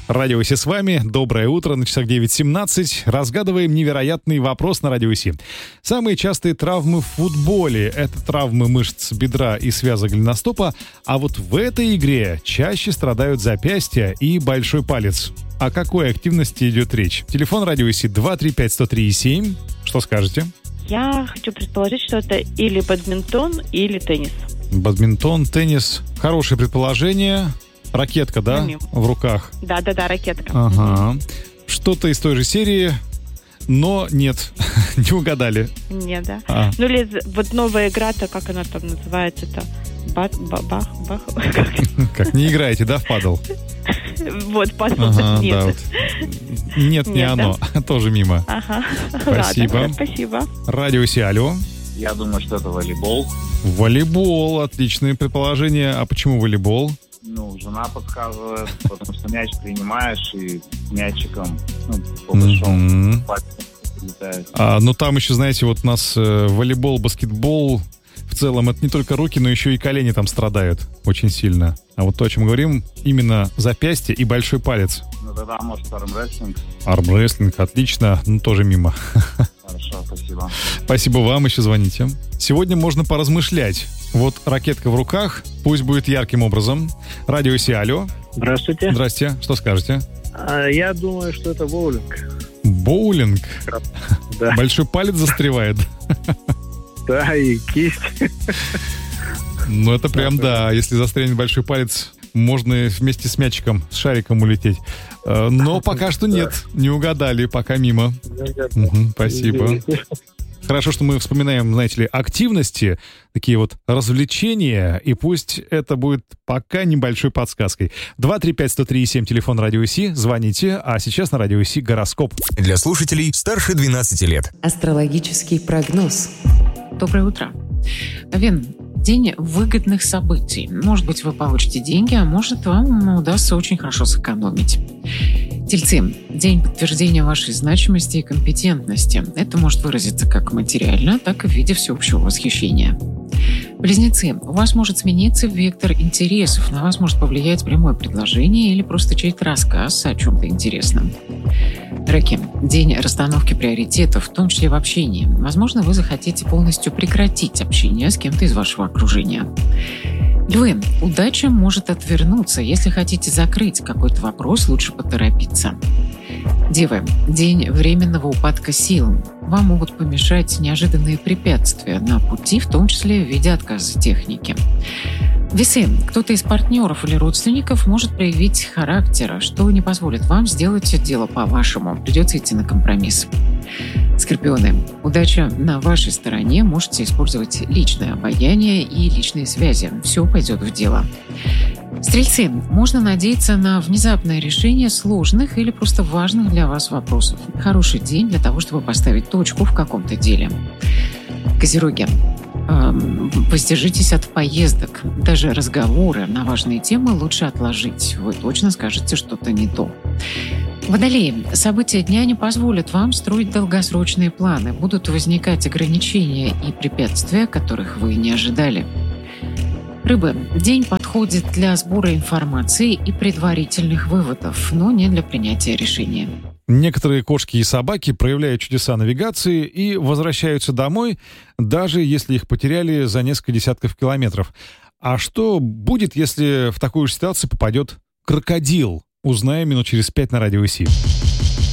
Радио Си с вами. Доброе утро. На часах 9:17. Разгадываем невероятный вопрос на Радио Си. Самые частые травмы в футболе — это травмы мышц бедра и связок голеностопа. А вот в этой игре чаще страдают запястья и большой палец. О какой активности идет речь? Телефон Радио Си 235-103-7. Что скажете? Я хочу предположить, что это или бадминтон, или теннис. Бадминтон, теннис. Хорошее предположение. Ракетка, да, в руках? Да, ракетка. Ага. Что-то из той же серии, но нет, не угадали. Нет, да. Ну, или вот новая игра-то, как она там называется-то? Бах. Как, не играете, да, в падл? Вот, падл, нет. Да, вот. Нет, не оно, тоже мимо. Ага. Спасибо. Ладно, спасибо. Радио Си, алло. Я думаю, что это волейбол. Волейбол, отличное предположение. А почему волейбол? Ну, жена подсказывает, потому что мяч принимаешь и мячиком, по большому пальцу летает. Ну, там еще, знаете, вот у нас волейбол, баскетбол, в целом это не только руки, но еще и колени там страдают очень сильно. А вот то, о чем мы говорим, именно запястье и большой палец. Ну, тогда, может, армрестлинг. Армрестлинг, отлично, но тоже мимо. Хорошо, спасибо. Спасибо вам, еще звоните. Сегодня можно поразмышлять. Вот ракетка в руках, пусть будет ярким образом. Радио Си, алло. Здравствуйте. Здрасте, что скажете? Я думаю, что это боулинг. Боулинг? Да. Большой палец застревает? Да, и кисть. Ну, это прям, да, если застрянет большой палец, можно вместе с мячиком, с шариком улететь. Но пока что нет, не угадали, пока мимо. Спасибо. Хорошо, что мы вспоминаем, знаете ли, активности, такие вот развлечения, и пусть это будет пока небольшой подсказкой. 235-103-7, телефон Радио Си, звоните, а сейчас на Радио Си гороскоп. Для слушателей старше 12 лет. Астрологический прогноз. Доброе утро. Овен, день выгодных событий. Может быть, вы получите деньги, а может, вам удастся очень хорошо сэкономить. Тельцы, день подтверждения вашей значимости и компетентности. Это может выразиться как материально, так и в виде всеобщего восхищения. Близнецы, у вас может смениться вектор интересов, на вас может повлиять прямое предложение или просто чей-то рассказ о чем-то интересном. Раки, день расстановки приоритетов, в том числе в общении. Возможно, вы захотите полностью прекратить общение с кем-то из вашего окружения. Львы, удача может отвернуться. Если хотите закрыть какой-то вопрос, лучше поторопиться. Девы, день временного упадка сил. Вам могут помешать неожиданные препятствия на пути, в том числе в виде отказа техники. Весы, кто-то из партнеров или родственников может проявить характер, что не позволит вам сделать дело по-вашему. Придется идти на компромисс. Скорпионы, удача на вашей стороне, можете использовать личное обаяние и личные связи. Все пойдет в дело. Стрельцы, можно надеяться на внезапное решение сложных или просто важных для вас вопросов. Хороший день для того, чтобы поставить точку в каком-то деле. Козероги, воздержитесь от поездок. Даже разговоры на важные темы лучше отложить. Вы точно скажете что-то не то. Водолеи, события дня не позволят вам строить долгосрочные планы. Будут возникать ограничения и препятствия, которых вы не ожидали. Рыбы, день подходит для сбора информации и предварительных выводов, но не для принятия решения. Некоторые кошки и собаки проявляют чудеса навигации и возвращаются домой, даже если их потеряли за несколько десятков километров. А что будет, если в такую же ситуацию попадет крокодил? Узнаем минут через 5 на Радио Си.